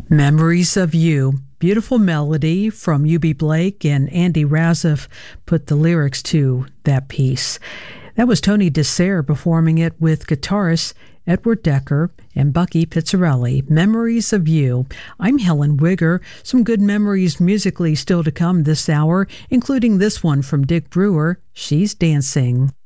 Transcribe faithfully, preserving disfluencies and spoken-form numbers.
Memories of You. Beautiful melody from U B Blake, and Andy Razif put the lyrics to that piece. That was Tony Dessert performing it with guitarists Edward Decker and Bucky Pizzarelli. Memories of You. I'm Helen Wigger. Some good memories musically still to come this hour, including this one from Dick Brewer, She's Dancing.